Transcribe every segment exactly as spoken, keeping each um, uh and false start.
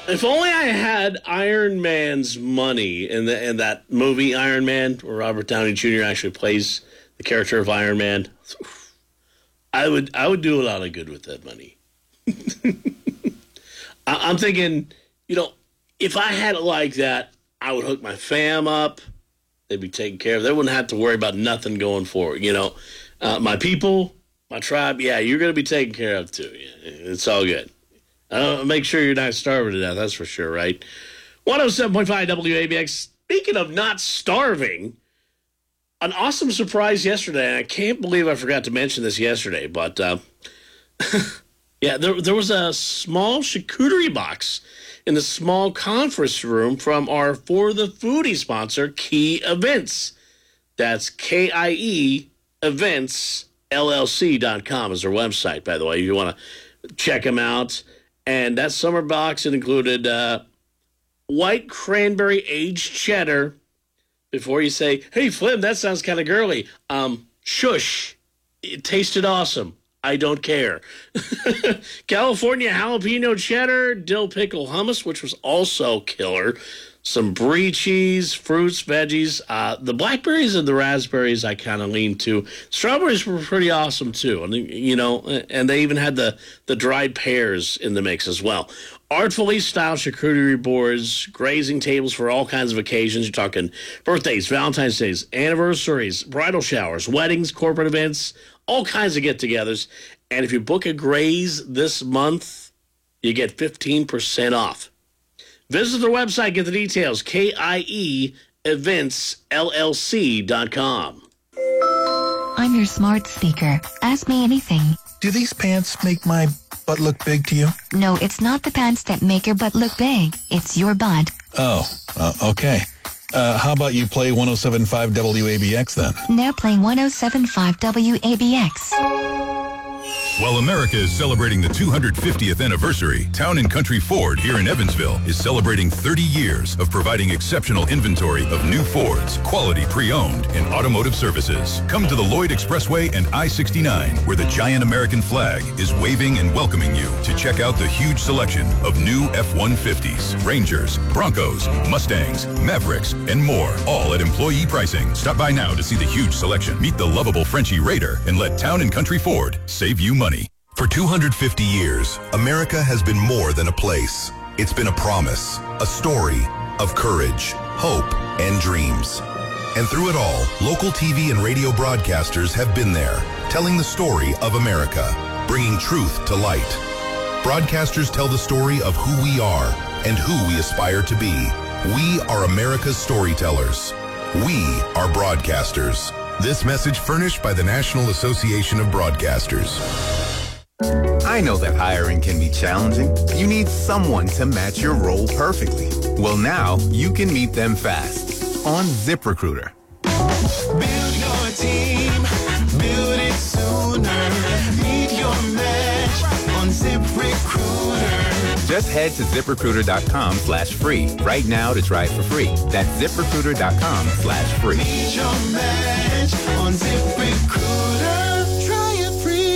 If only I had Iron Man's money in the in that movie Iron Man, where Robert Downey Junior actually plays the character of Iron Man. I would I would do a lot of good with that money. I'm thinking, you know, if I had it like that, I would hook my fam up. They'd be taken care of. They wouldn't have to worry about nothing going forward. You know, uh, my people, my tribe, yeah, you're going to be taken care of too. It's all good. Uh, make sure you're not starving to death, that's for sure, right? one oh seven point five W A B X. Speaking of not starving, an awesome surprise yesterday, and I can't believe I forgot to mention this yesterday, but uh, yeah, there, there was a small charcuterie box in the small conference room from our For the Foodie sponsor, Key Events. That's K I E Events L L C dot com is their website, by the way, if you want to check them out. And that summer box, it included uh, white cranberry aged cheddar. Before you say, hey, Flim, that sounds kind of girly. Um, shush. It tasted awesome. I don't care. California jalapeno cheddar, dill pickle hummus, which was also killer. Some brie cheese, fruits, veggies. Uh, the blackberries and the raspberries I kind of leaned to. Strawberries were pretty awesome, too. And, you know, and they even had the, the dried pears in the mix as well. Artfully styled charcuterie boards, grazing tables for all kinds of occasions. You're talking birthdays, Valentine's Days, anniversaries, bridal showers, weddings, corporate events, all kinds of get-togethers. And if you book a graze this month, you get fifteen percent off. Visit their website, get the details, K I E Events L L C dot com. I'm your smart speaker. Ask me anything. Do these pants make my butt look big to you? No, it's not the pants that make your butt look big. It's your butt. Oh, uh, okay. Uh, how about you play one oh seven point five W A B X then? They're playing one oh seven point five W A B X. While America is celebrating the two hundred fiftieth anniversary, Town and Country Ford here in Evansville is celebrating thirty years of providing exceptional inventory of new Fords, quality pre-owned, and automotive services. Come to the Lloyd Expressway and I sixty-nine, where the giant American flag is waving and welcoming you to check out the huge selection of new F one fifties, Rangers, Broncos, Mustangs, Mavericks, and more, all at employee pricing. Stop by now to see the huge selection. Meet the lovable Frenchie Raider and let Town and Country Ford save you money. For two hundred fifty years, America has been more than a place. It's been a promise, a story of courage, hope, and dreams. And through it all, local T V and radio broadcasters have been there, telling the story of America, bringing truth to light. Broadcasters tell the story of who we are and who we aspire to be. We are America's storytellers. We are broadcasters. This message furnished by the National Association of Broadcasters. I know that hiring can be challenging. You need someone to match your role perfectly. Well, now you can meet them fast on ZipRecruiter. Build your team, build it sooner. Meet your match on ZipRecruiter. Just head to ZipRecruiter.com slash free right now to try it for free. That's ZipRecruiter.com slash free. Meet your match on ZipRecruiter. Try it free.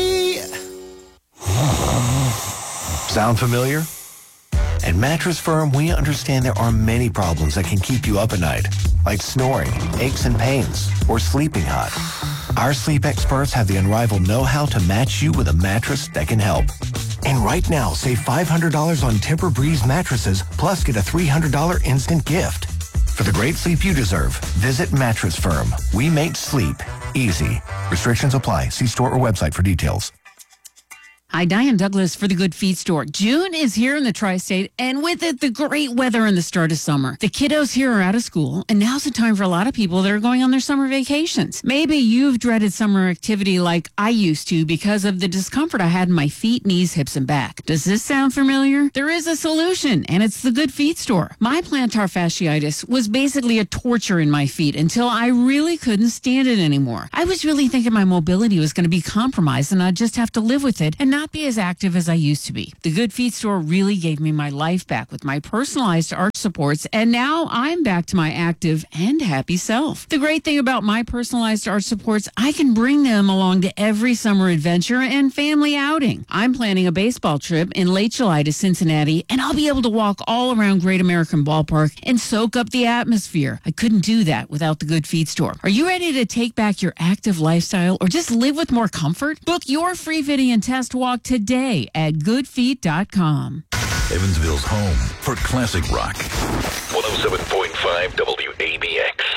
Sound familiar? At Mattress Firm, we understand there are many problems that can keep you up at night, like snoring, aches and pains, or sleeping hot. Our sleep experts have the unrivaled know-how to match you with a mattress that can help. And right now, save five hundred dollars on Tempur-Breeze mattresses, plus get a three hundred dollars instant gift. For the great sleep you deserve, visit Mattress Firm. We make sleep easy. Restrictions apply. See store or website for details. Hi, Diane Douglas for the Good Feet Store. June is here in the tri-state, and with it, the great weather and the start of summer. The kiddos here are out of school, and now's the time for a lot of people that are going on their summer vacations. Maybe you've dreaded summer activity like I used to because of the discomfort I had in my feet, knees, hips, and back. Does this sound familiar? There is a solution, and it's the Good Feet Store. My plantar fasciitis was basically a torture in my feet until I really couldn't stand it anymore. I was really thinking my mobility was going to be compromised, and I'd just have to live with it and not not be as active as I used to be. The Good Feet store really gave me my life back with my personalized arch supports, and now I'm back to my active and happy self. The great thing about my personalized arch supports, I can bring them along to every summer adventure and family outing. I'm planning a baseball trip in late July to Cincinnati, and I'll be able to walk all around Great American Ballpark and soak up the atmosphere. I couldn't do that without the Good Feet store. Are you ready to take back your active lifestyle or just live with more comfort? Book your free fitting and test walk today at good feet dot com. Evansville's home for classic rock. one oh seven point five W A B X.